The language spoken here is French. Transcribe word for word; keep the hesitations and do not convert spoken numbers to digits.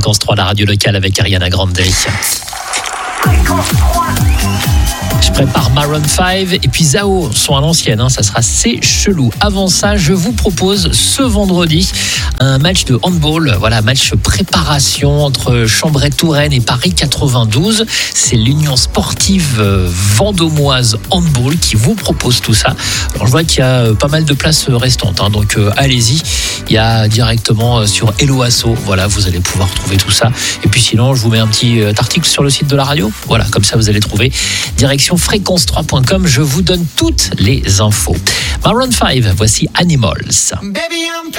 Fréquence trois, la radio locale avec Ariana Grande. Je prépare Maroon cinq et puis Zao, son à l'ancienne, hein, ça sera C'est Chelou. Avant ça, je vous propose ce vendredi un match de handball, voilà, match préparation entre Chambray-Touraine et Paris quatre-vingt-douze. C'est l'Union sportive vendômoise handball qui vous propose tout ça. Alors je vois qu'il y a pas mal de places restantes, hein, donc euh, allez-y. Il y a directement sur Hello Asso, voilà, vous allez pouvoir trouver tout ça. Et puis sinon, je vous mets un petit article sur le site de la radio. Voilà, comme ça vous allez trouver. Direction fréquence trois point com, je vous donne toutes les infos. Maroon cinq, voici Animals. Baby,